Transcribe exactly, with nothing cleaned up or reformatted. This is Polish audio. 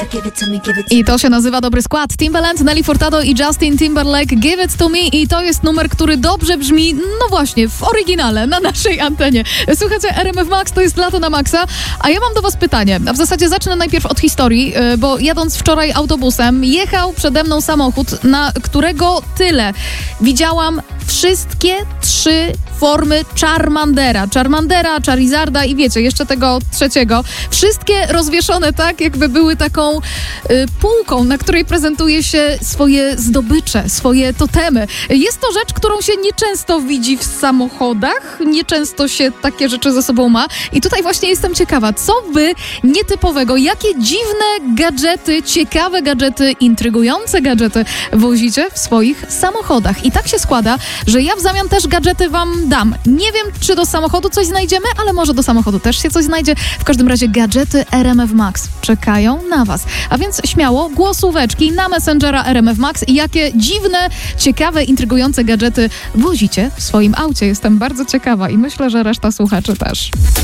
I to się nazywa dobry skład. Timbaland, Nelly Furtado i Justin Timberlake, Give It To Me. I to jest numer, który dobrze brzmi, no właśnie, w oryginale, na naszej antenie. Słuchajcie, R M F Max, to jest lato na maksa. A ja mam do was pytanie. A w zasadzie zacznę najpierw od historii, bo jadąc wczoraj autobusem, jechał przede mną samochód, na którego tyle widziałam wszystkie trzy formy Charmandera. Charmandera, Charizarda i wiecie, jeszcze tego trzeciego. Wszystkie rozwieszone tak, jakby były taką y, półką, na której prezentuje się swoje zdobycze, swoje totemy. Jest to rzecz, którą się nieczęsto widzi w samochodach, nieczęsto się takie rzeczy ze sobą ma. I tutaj właśnie jestem ciekawa, co wy nietypowego, jakie dziwne gadżety, ciekawe gadżety, intrygujące gadżety wozicie w swoich samochodach. I tak się składa, że ja w zamian też gadżety wam dam. Nie wiem, czy do samochodu coś znajdziemy, ale może do samochodu też się coś znajdzie. W każdym razie gadżety R M F Max czekają na was. A więc śmiało, głosóweczki na Messengera R M F Max i jakie dziwne, ciekawe, intrygujące gadżety wozicie w swoim aucie. Jestem bardzo ciekawa i myślę, że reszta słuchaczy też.